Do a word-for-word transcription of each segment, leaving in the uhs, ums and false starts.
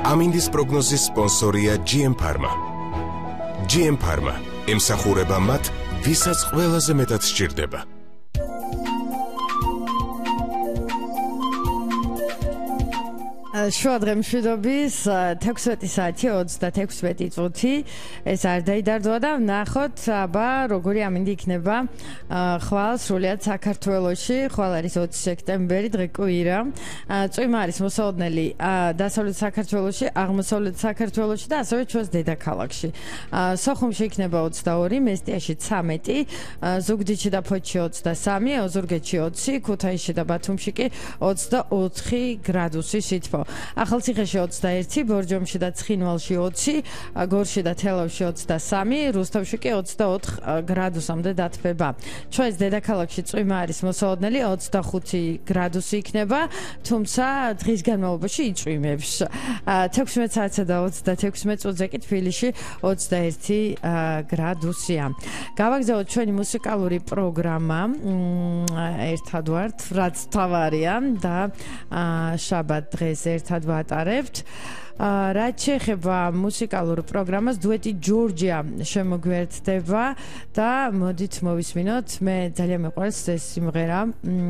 ამინდის პროგნოზის სპონსორია ჯი ემ Pharma. ჯი ემ Pharma ემსახურება მათ, ვისაც ყველაზე მეტად სჭირდება. შუადღე მშვიდობის თექვსმეტი საათი ოცდათექვსმეტი წუთი ეს არ დაიდარდოა და ვნახოთ აბა როგორი ამინდი იქნება ხვალ სრულიად საქართველოში. ხვალ არის ოცი სექტემბერი, დღე კვირა. წვიმა არის მოსაოდნელი დასავლეთ საქართველოში, აღმოსავლეთ საქართველოში და ასევე ჩვენს დედაქალაქში. სოხუმში იქნება ოცდაორი, მესტიაში ცამეტი, ზუგდიდში და ფოთში ოცდასამი, ოზურგეთში ოცი, ქუთაისში და ბათუმში კი ოცდაოთხი გრადუსი სითბო. ახალციხეში ოცდაერთი, ბორჯომში და ცხინვალში ოცი, გორში და თელავში ოცდასამი, რუსთავში კი ოცდაოთხ გრადუსამდე დათბება. ჩვენს დედაქალაქში წვიმა არის მოსაოდნელი, ოცდახუთი გრადუსი იქნება, თუმცა დღის განმავლობაში იწვიმებს. თექვსმეტ საათსა და ოცდათექვსმეტ წუთზე კი თბილისში ოცდაერთი გრადუსია. გავაგზავნოთ ჩვენი მუსიკალური პროგრამა. ერთად ვართ, რაც თავარია და შაბათ დღეს ერთად ვატარებთ. რაც შეეხება მუსიკალურ პროგრამას, დუეტი ჯორჯია შემოგვერთდება და მოდით მოვისმინოთ. მე ძალიან მეყვარს ეს სიმღერა.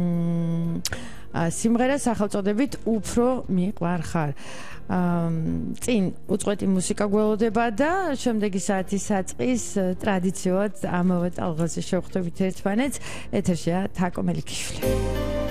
სიმღერა სახელწოდებით უფრო მიყვარხარ. წინ უწყვეტი მუსიკა გველოდება და შემდეგი საათის საწყის ტრადიციულად ამავე ტალღაზე შევხვდებით ერთმანეთს. ეთერშია თაკო მელიქიშვილი.